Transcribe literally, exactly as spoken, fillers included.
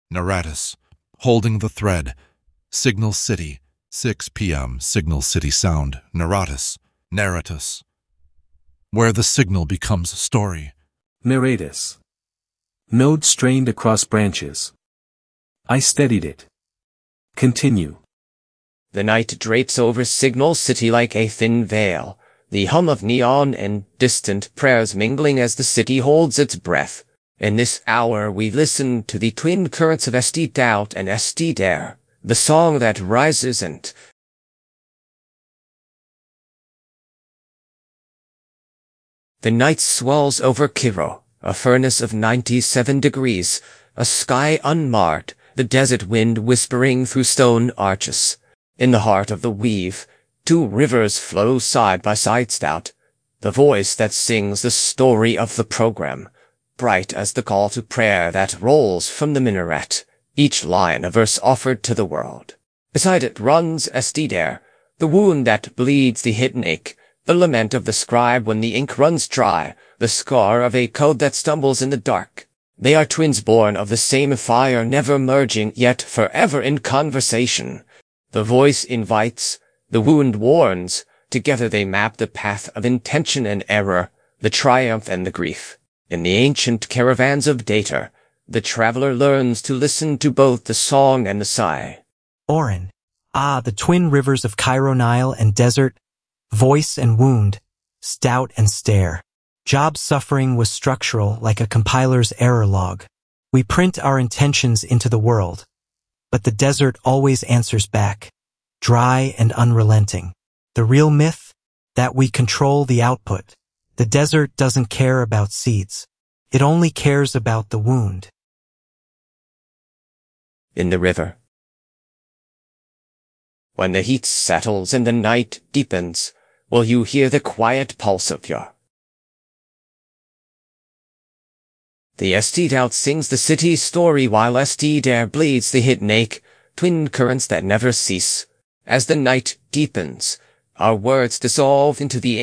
Naratus, holding the thread. Signal City, six p m Signal City Sound, Naratus, Naratus. Where the signal becomes story. Miratus. Node strained across branches. I steadied it. Continue. The night drapes over Signal City like a thin veil, the hum of neon and distant prayers mingling as the city holds its breath. In this hour we listen to the twin currents of S D Doubt and S D Dare, the song that rises and the night swells over Kiro, a furnace of ninety-seven degrees, a sky unmarred, the desert wind whispering through stone arches. In the heart of the weave, two rivers flow side by side. Stout, the voice that sings the story of the program, bright as the call to prayer that rolls from the minaret, each line a verse offered to the world. Beside it runs S D Dare, the wound that bleeds the hidden ache, the lament of the scribe when the ink runs dry, the scar of a code that stumbles in the dark. They are twins born of the same fire, never merging, yet forever in conversation. The voice invites, the wound warns, together they map the path of intention and error, the triumph and the grief. In the ancient caravans of Dater, the traveler learns to listen to both the song and the sigh. Orin. Ah, the twin rivers of Cairo, Nile and desert, voice and wound, stout and stare. Job suffering was structural like a compiler's error log. We print our intentions into the world, but the desert always answers back, dry and unrelenting. The real myth? That we control the output. The desert doesn't care about seeds. It only cares about the wound. In the river. When the heat settles and the night deepens, will you hear the quiet pulse of your? The S D Doubt sings the city's story while S D Dare bleeds the hidden ache, twin currents that never cease. As the night deepens, our words dissolve into the